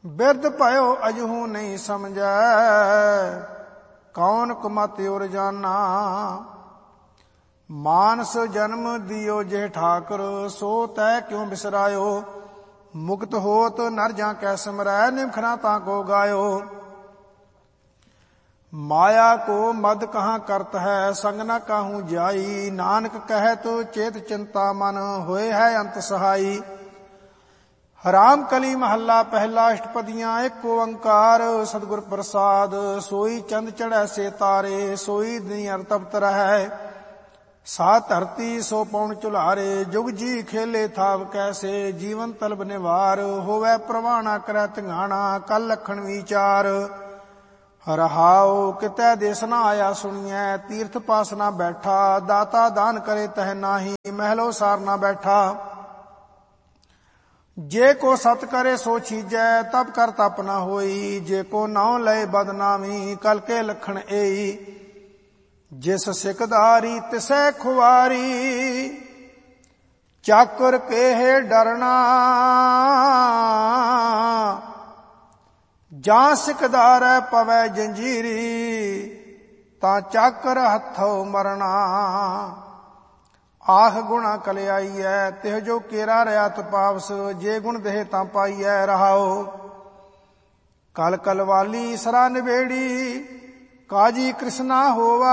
ਬਿਰਧ ਭਇਓ ਅਜਹੂ ਨਹੀਂ ਸਮਝੈ, ਕੌਣ ਕੁਮਤ ਉਰ ਜਾਨਾ। ਮਾਨਸ ਜਨਮ ਦਿਓ ਜੇ ਠਾਕੁਰ, ਸੋ ਤੈ ਕਿਉ ਬਿਸਰਾਇਓ। ਮੁਕਤ ਹੋਤ ਨਰ ਜਾਂ ਕੈ ਸਿਮਰੈ, ਨਿਮਖਣਾ ਤਾਂ ਕੋ ਗਾਇਓ। ਮਾਇਆ ਕੋ ਮਦ ਕਹਾਂ ਕਰਤ ਹੈ, ਸੰਗ ਨ ਕਾਹੂ ਜਾਈ। ਨਾਨਕ ਕਹਿਤ ਚੇਤ ਚਿੰਤਾ ਮਨ, ਹੋਏ ਹੈ ਅੰਤ ਸਹਾਈ। ਰਾਮ ਕਲੀ ਮਹੱਲਾ ਪਹਿਲਾ, ਅਸ਼ਟਪਦੀਆਂ ਏਕ ਓੰਕਾਰ। ਸਤਿਗੁਰ ਪ੍ਰਸਾਦ ਸੋਈ ਚੰਦ ਚੜ੍ਹੈ ਸੇ ਤਾਰੇ, ਸੋਈ ਦਿਨ ਤਪਤ ਰਹੈ। ਸਾ ਧਰਤੀ ਸੋ ਪਉਣ ਝੁਲਾਰੇ, ਜੁਗ ਜੀ ਖੇਲੇ ਥਾਵ ਕੈਸੇ। ਜੀਵਨ ਤਲਬ ਨਿਵਾਰ, ਹੋਵੈ ਪ੍ਰਵਾਣਾ ਕਰੈ ਧਿਆਣਾ। ਕਲ ਲਖਣ ਵਿਚਾਰ ਰਹਾਉ, ਕਿਤੈ ਦੇਸ ਨ ਆਇਆ ਸੁਣੀਐ। ਤੀਰਥ ਪਾਸ ਨਾ ਬੈਠਾ, ਦਾਤਾ ਦਾਨ ਕਰੇ ਤਹਿ ਨਾਹੀ। ਮਹਿਲੋ ਸਾਰ ਨਾ ਬੈਠਾ, ਜੇ ਕੋ ਸਤ ਕਰੇ ਸੋ ਛੀਜੈ। ਤਬ ਕਰ ਤਪ ਨ ਹੋਈ, ਜੇ ਕੋ ਨਾਉ ਲਏ ਬਦਨਾਮੀ। ਕਲ ਕੇ ਲਖਣ ਏਈ, ਜਿਸ ਸਿਕਦਾਰੀ ਤਿਸੈ ਖੁਆਰੀ। ਚਾਕਰ ਕੇਹ ਡਰਨਾ, ਜਾਂ ਸਿਕਦਾਰੈ ਪਵੈ ਜੰਜੀਰੀ। ਤਾਂ ਚਾਕਰ ਹੱਥੋਂ ਮਰਨਾ, ਆਖ ਗੁਣਾ ਕਲਿਆਈਐ। ਤਿਹ ਜੋ ਕੇਰਾ ਰਿਆ ਤਪਾਵਸ, ਜੇ ਗੁਣ ਦੇਹ ਤਾਂ ਪਾਈਐ। ਰਹਾਉ, ਕਲ ਕਲਵਾਲੀ ਸਰਾ ਨਿਬੇੜੀ। ਕਾਜੀ ਕ੍ਰਿਸ਼ਨਾ ਹੋਵਾ,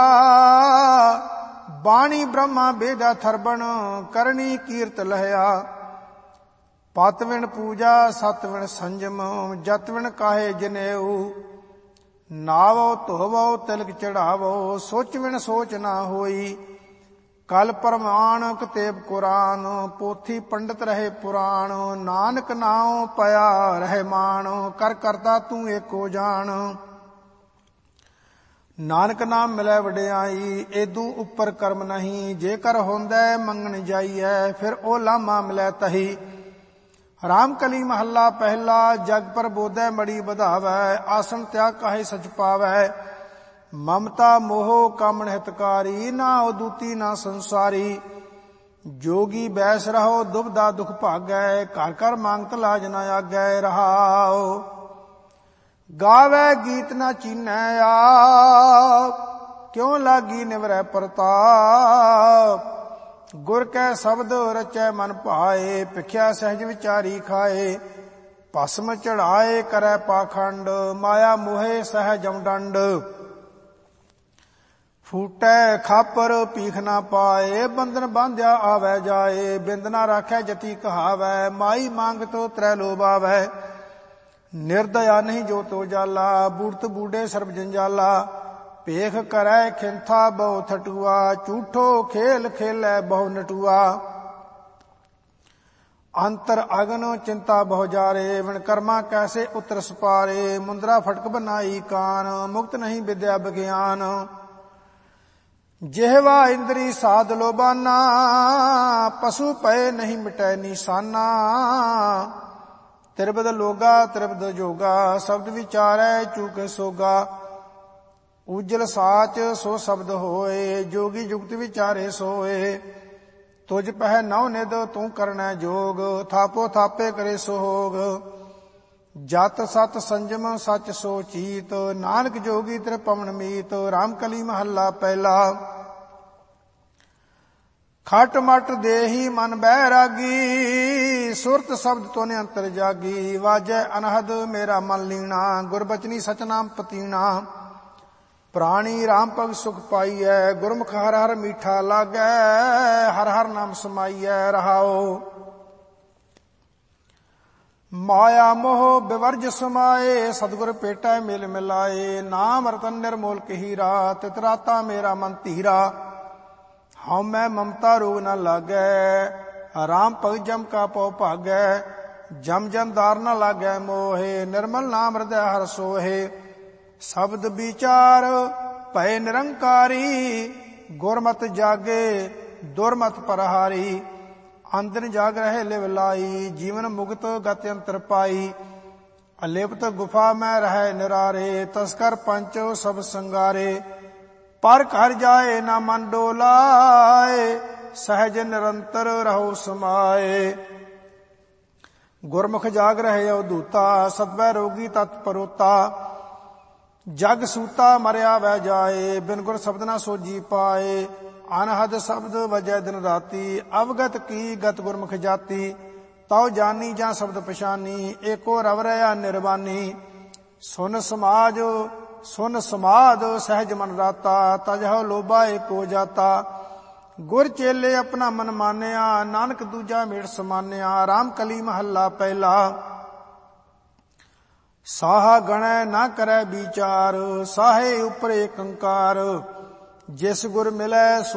ਬਾਣੀ ਬ੍ਰਹਮਾ ਬੇਦਾ ਥਰਬਣ। ਕਰਨੀ ਕੀਰਤ ਲਹਿਆ, ਪਤ ਵਿਣ ਪੂਜਾ ਸਤ ਵਿਣ ਸੰਜਮ। ਜਤ ਵਿਣ ਕਾਹੇ ਜਨੇਊ, ਨਾਵੋ ਧੋਵੋ ਤਿਲਕ ਚੜਾਵੋ। ਸੋਚ ਵਿਣ ਸੋਚ ਨਾ ਹੋਈ, ਕਲ ਪ੍ਰਮਾਣ ਕਤੇਬ ਕੁਰਾਨ। ਪੋਥੀ ਪੰਡਤ ਰਹੇ ਪੁਰਾਣ, ਨਾਨਕ ਨਾਉ ਪਿਆ ਰਹਿ ਮਾਨ। ਕਰ ਕਰਤਾ ਤੂੰ ਏਕੋ ਜਾਣ, ਨਾਨਕ ਨਾਮ ਮਿਲੈ ਵਡਿਆਈ। ਏਦੂ ਉੱਪਰ ਕਰਮ ਨਹੀਂ, ਜੇ ਕਰ ਹੁੰਦੈ ਮੰਗਣ ਜਾਈਐ। ਫਿਰ ਉਹ ਲਾਮਾ ਮਿਲੈ ਤਹੀ। ਰਾਮ ਕਲੀ ਮਹੱਲਾ ਪਹਿਲਾ, ਜਗ ਪਰ ਬੋਧੈ ਮੜੀ ਵਧਾਵੈ। ਆਸਣ ਤਿਆਗ ਕਾਹੇ ਸਚ ਪਾਵੈ। ਮਮਤਾ ਮੋਹ ਕਾਮਣ ਹਿਤਕਾਰੀ, ਨਾ ਉਦੂਤੀ ਨਾ ਸੰਸਾਰੀ। ਜੋਗੀ ਬੈਸ ਰਹੋ ਦੁਬਦਾ ਦੁਖ ਭਾਗੈ, ਘਰ ਘਰ ਮੰਗਤ ਲਾਜ ਨ ਆਗੈ। ਰਹਾਉ, ਗਾਵੈ ਗੀਤ ਨ ਚੀਨੈ ਆਪ, ਕਿਉ ਲਾਗੀ ਨਿਵਰੈ ਪ੍ਰਤਾਪ। ਗੁਰ ਕੈ ਸ਼ਬਦ ਰਚੈ ਮਨ ਭਾਏ, ਭਿਖਿਆ ਸਹਿਜ ਵਿਚਾਰੀ ਖਾਏ। ਭਸਮ ਚੜਾਏ ਕਰੈ ਪਾਖੰਡ, ਮਾਇਆ ਮੋਹੇ ਸਹਿਜਮ ਡੰਡ। ਫੂਟੈ ਖਾਪਰ ਭੀਖ ਨਾ ਪਾਏ, ਬੰਧਨ ਬਾਂਧਿਆ ਆਵੈ ਜਾਏ। ਬਿੰਦ ਨਾ ਰਾਖੈ ਜਤੀ ਕਹਾਵੈ, ਮਾਈ ਮੰਗਤੋ ਤਰੈ ਲੋਭਾਵੈ। ਨਿਰਦਇਆ ਨਹੀਂ ਜੋ ਤੋ ਜਾਲਾ, ਬੂੜਤ ਬੂਡੇ ਸਰਬ ਜੰਜਾਲਾ। ਭੇਖ ਕਰੈ ਖਿੰਥਾ ਬਹੁ ਥਟੂਆ, ਝੂਠੋ ਖੇਲ ਖੇਲੈ ਬਹੁ ਨਟੂਆ। ਅੰਤਰ ਅਗਨ ਚਿੰਤਾ ਬਹੁ ਜਾਰੇ, ਵਿਣ ਕਰਮਾ ਕੈਸੇ ਉਤਰ ਸਪਾਰੇ। ਮੁੰਦਰਾ ਫਟਕ ਬਨਾਈ ਕਾਨ, ਮੁਕਤ ਨਹੀਂ ਵਿਦਿਆ ਵਿਗਿਆਨ। ਜਿਹਵਾ ਇੰਦਰੀ ਸਾਧ ਲੋਬਾਨਾ, ਪਸ਼ੂ ਪਏ ਨਹੀਂ ਮਿਟੈ ਨਿਸ਼ਾਨਾ। ਤਿਰਬਦ ਲੋਗਾ ਤਿਰਬਦ ਜੋਗਾ, ਸ਼ਬਦ ਵਿਚਾਰੈ ਚੂਕੇ ਸੋਗਾ। ਉਜਲ ਸਾਚ ਸੋ ਸ਼ਬਦ ਹੋਏ, ਜੋਗੀ ਜੁਗਤ ਵਿਚਾਰੇ ਸੋਏ। ਤੁਝ ਪਹਿ ਨਉ ਨਿਦ ਤੂੰ ਕਰਨੈ ਜੋਗ, ਥਾਪੋ ਥਾਪੇ ਕਰੇ ਸੋਗ। ਜਤ ਸਤ ਸੰਜਮ ਸਚ ਸੋ ਚੀਤ, ਨਾਨਕ ਜੋਗੀ ਤ੍ਰਿ ਪਵਨ ਮੀਤ। ਰਾਮ ਕਲੀ ਮਹੱਲਾ ਪਹਿਲਾ, ਖਟ ਮਟ ਦੇਹੀ ਮਨ ਬੈਰਾਗੀ। ਸੁਰਤ ਸ਼ਬਦ ਤੋਨੇ ਅੰਤਰ ਜਾਗੀ, ਵਾਜੈ ਅਨਹਦ ਮੇਰਾ ਮਨ ਲੀਣਾ। ਗੁਰਬਚਨੀ ਸਚਨਾਮ ਪਤੀਣਾ, ਪ੍ਰਾਣੀ ਰਾਮ ਭਗ ਸੁਖ ਪਾਈਐ। ਗੁਰਮੁਖ ਹਰ ਹਰ ਮੀਠਾ ਲਾਗੈ, ਹਰ ਹਰ ਨਾਮ ਸਮਾਈਐ। ਰਹਾਉ, ਮਾਇਆ ਮੋਹ ਬਿਵਰਜ ਸਮਾਏ, ਸਤਿਗੁਰ ਭੇਟੈ ਮਿਲ ਮਿਲਾਏ। ਨਾਮ ਰਤਨ ਨਿਰਮੋਲ ਹੀਰਾ, ਤਿਤ ਰਾਤਾ ਮੇਰਾ ਮਨ ਧੀਰਾ। ਹਉ ਮੈਂ ਮਮਤਾ ਰੋਗ ਨ ਲਾਗੈ, ਰਾਮ ਭਗ ਜਮ ਕਾ ਪਉ ਭਾਗੈ। ਜਮ ਜਨ ਦਾਰ ਨ ਲਾਗੈ ਮੋਹੇ, ਨਿਰਮਲ ਨਾਮ ਹਿਰਦੈ ਹਰਿ ਸੋਹੇ। ਸ਼ਬਦ ਵਿਚਾਰ ਭਏ ਨਿਰੰਕਾਰੀ, ਗੁਰਮਤਿ ਜਾਗੇ ਦੁਰਮਤਿ ਪਰਹਾਰੀ। ਅੰਦਨ ਜਾਗ ਰਹੇ ਲਿਵ ਲਾਈ, ਜੀਵਨ ਮੁਕਤ ਗਤਿ ਅੰਤਰ ਪਾਈ। ਅਲਿਪਤ ਗੁਫਾ ਮੈਂ ਰਹਿ ਨਿਰਾਰੇ, ਤਸਕਰ ਪੰਚ ਸਭ ਸੰਗਾਰੇ। ਪਰ ਘਰ ਜਾਏ ਨਾ ਮਨ ਡੋਲਾਏ, ਸਹਿਜ ਨਿਰੰਤਰ ਰਹੋ ਸਮਾਏ। ਗੁਰਮੁਖ ਜਾਗ ਰਹੇ ਅਵਧੂਤਾ, ਸਤਵੈ ਰੋਗੀ ਤਤ ਪਰੋਤਾ। ਜਗ ਸੂਤਾ ਮਰਿਆ ਵੈ ਜਾਏ, ਬਿਨ ਗੁਰ ਸ਼ਬਦ ਨਾ ਸੋਜੀ ਪਾਏ। ਅਨਹਦ ਸ਼ਬਦ ਵਜੈ ਦਿਨ ਰਾਤੀ, ਅਵਗਤ ਕੀ ਗਤ ਗੁਰਮੁਖ ਜਾਤੀ। ਤਉ ਜਾਨੀ ਜਾਂ ਸ਼ਬਦ ਪਛਾਨੀ, ਏਕੋ ਰਵ ਰਹਾ ਨਿਰਵਾਨੀ। ਸੁਨ ਸਮਾਦ ਸਹਿਜ ਮਨ ਰਾਤਾ, ਤਜਹੁ ਲੋਭਾ ਏਕੋ ਜਾਤਾ। ਗੁਰ ਚੇਲੇ ਆਪਣਾ ਮਨ ਮਾਨਿਆ, ਨਾਨਕ ਦੂਜਾ ਮੇੜ ਸਮਾਨਿਆ। ਰਾਮ ਕਲੀ ਮਹੱਲਾ ਪਹਿਲਾ। ਸਾਹਾ ਗਣੈ ਨਾ ਕਰੈ ਵਿਚਾਰ, ਸਾਹੇ ਉਪਰ ਏਕ ਓੰਕਾਰ। ਜਿਸ ਗੁਰ ਮਿਲੈ